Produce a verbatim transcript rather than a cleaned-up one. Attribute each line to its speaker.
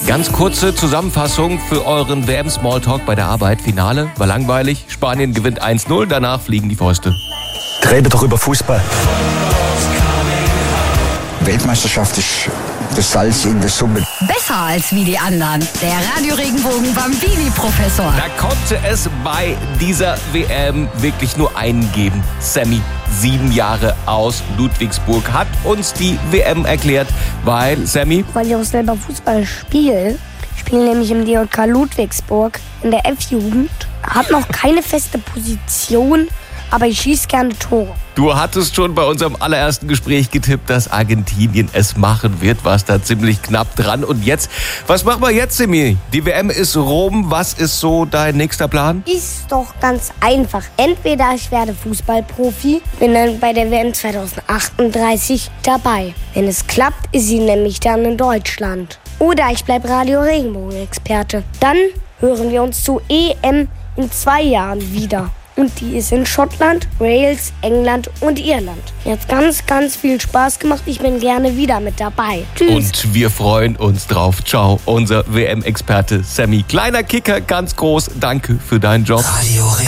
Speaker 1: Ganz kurze Zusammenfassung für euren W M-Smalltalk bei der Arbeit. Finale war langweilig. Spanien gewinnt eins null, danach fliegen die Fäuste.
Speaker 2: Rede doch über Fußball. Weltmeisterschaft ist das Salz in der Suppe.
Speaker 3: Besser als wie die anderen. Der Radio Regenbogen Bambini-Professor.
Speaker 1: Da konnte es bei dieser W M wirklich nur einen geben. Sammy, sieben Jahre aus Ludwigsburg, hat uns die W M erklärt, weil, Sammy...
Speaker 4: Weil ich auch selber Fußball spiele. Ich spiele nämlich im D J K Ludwigsburg in der F-Jugend. Hab noch keine feste Position, aber ich schieße gerne Tore.
Speaker 1: Du hattest schon bei unserem allerersten Gespräch getippt, dass Argentinien es machen wird, warst da ziemlich knapp dran. Und jetzt, was machen wir jetzt, Semi? Die W M ist rum, was ist so dein nächster Plan?
Speaker 4: Ist doch ganz einfach. Entweder ich werde Fußballprofi, bin dann bei der W M zwanzig achtunddreißig dabei. Wenn es klappt, ist sie nämlich dann in Deutschland. Oder ich bleibe Radio Regenbogen-Experte. Dann hören wir uns zur E M in zwei Jahren wieder. Und die ist in Schottland, Wales, England und Irland. Mir hat ganz, ganz viel Spaß gemacht. Ich bin gerne wieder mit dabei. Tschüss.
Speaker 1: Und wir freuen uns drauf. Ciao, unser W M-Experte Sammy. Kleiner Kicker, ganz groß. Danke für deinen Job.
Speaker 2: Radio